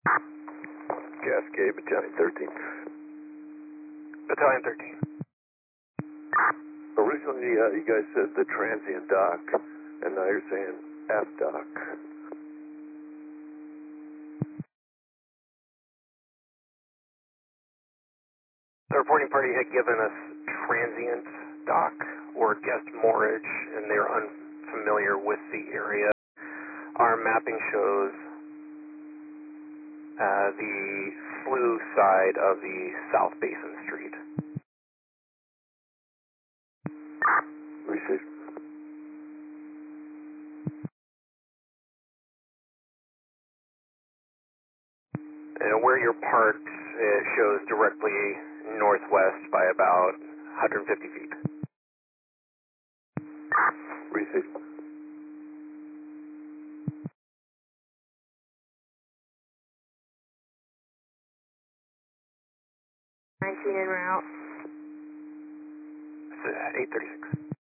Cascade, Battalion 13. Battalion 13. Originally, you guys said the transient dock, and now you're saying F dock. The reporting party had given us transient dock or guest moorage, and they're unfamiliar with the area. Our mapping shows the slough side of the South Basin Street. Received. And where you're parked, it shows directly northwest by about 150 feet. Received. En route. It's 836.